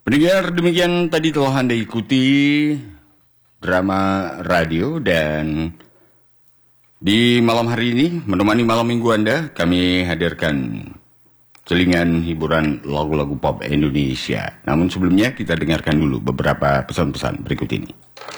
Pendengar, demikian tadi telah Anda ikuti drama radio, dan di malam hari ini menemani malam minggu Anda, kami hadirkan celingan hiburan lagu-lagu pop Indonesia. Namun sebelumnya kita dengarkan dulu beberapa pesan-pesan berikut ini.